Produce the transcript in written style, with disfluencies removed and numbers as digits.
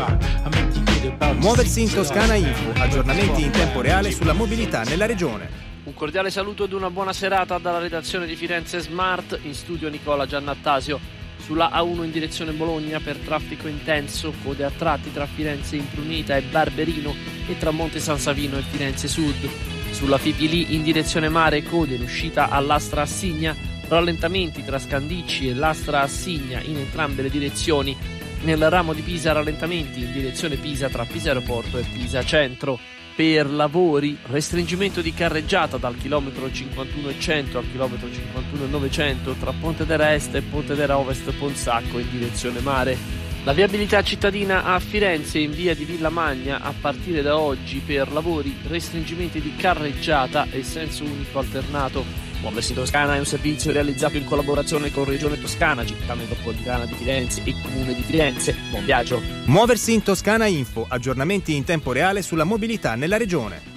Muoversi in Toscana Info, aggiornamenti in tempo reale sulla mobilità nella regione. Un cordiale saluto ed una buona serata dalla redazione di Firenze Smart, in studio Nicola Giannattasio. Sulla A1 in direzione Bologna per traffico intenso, code a tratti tra Firenze Imprunita e Barberino e tra Monte San Savino e Firenze Sud. Sulla Fipili in direzione mare, code in uscita all'Astra Assigna, rallentamenti tra Scandicci e l'Astra Assigna in entrambe le direzioni. Nel ramo di Pisa rallentamenti in direzione Pisa tra Pisa Aeroporto e Pisa Centro. Per lavori, restringimento di carreggiata dal chilometro 51,100 al chilometro 51,900 tra Pontedera Est e Pontedera Ovest Ponsacco in direzione mare. La viabilità cittadina a Firenze in via di Villa Magna a partire da oggi per lavori, restringimenti di carreggiata e senso unico alternato. Muoversi in Toscana è un servizio realizzato in collaborazione con Regione Toscana, Città Metropolitana di Firenze e Comune di Firenze. Buon viaggio! Muoversi in Toscana Info, aggiornamenti in tempo reale sulla mobilità nella regione.